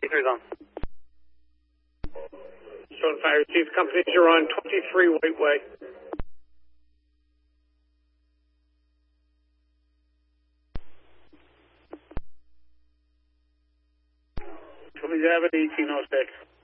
Speaker's on. Stone Fire Chief Companies, you're on 23 White Way. Companies have it 1806.